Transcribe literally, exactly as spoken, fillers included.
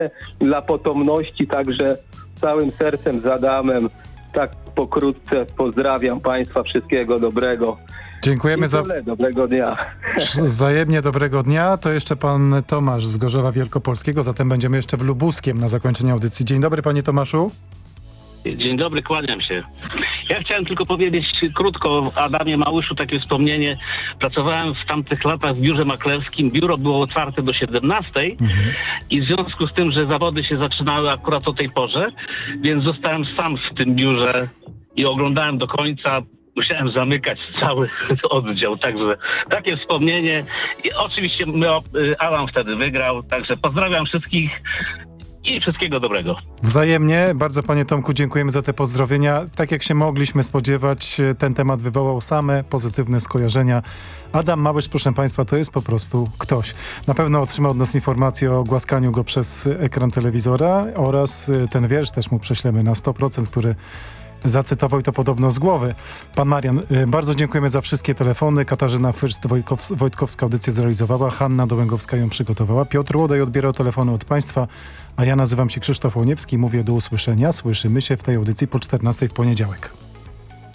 dla potomności, także całym sercem z Adamem, tak pokrótce pozdrawiam Państwa, wszystkiego dobrego. Dziękujemy I za... tyle, dobrego dnia. Wzajemnie dobrego dnia. To jeszcze pan Tomasz z Gorzowa Wielkopolskiego, zatem będziemy jeszcze w Lubuskiem na zakończenie audycji. Dzień dobry, panie Tomaszu. Dzień dobry, kłaniam się. Ja chciałem tylko powiedzieć krótko o Adamie Małyszu, takie wspomnienie. Pracowałem w tamtych latach w biurze maklerskim. Biuro było otwarte do siedemnastej mhm. i w związku z tym, że zawody się zaczynały akurat o tej porze, więc zostałem sam w tym biurze i oglądałem do końca. Musiałem zamykać cały oddział, także takie wspomnienie. I oczywiście my, Adam wtedy wygrał, także pozdrawiam wszystkich. I wszystkiego dobrego. Wzajemnie. Bardzo panie Tomku dziękujemy za te pozdrowienia. Tak jak się mogliśmy spodziewać, ten temat wywołał same pozytywne skojarzenia. Adam Małysz, proszę państwa, to jest po prostu ktoś. Na pewno otrzymał od nas informację o głaskaniu go przez ekran telewizora oraz ten wiersz też mu prześlemy na sto procent, który zacytował i to podobno z głowy. Pan Marian, bardzo dziękujemy za wszystkie telefony. Katarzyna Fyrst-Wojtkowska audycję zrealizowała, Hanna Dołęgowska ją przygotowała. Piotr Łodaj odbierał telefony od państwa, a ja nazywam się Krzysztof Łoniewski i mówię do usłyszenia. Słyszymy się w tej audycji po czternastej w poniedziałek.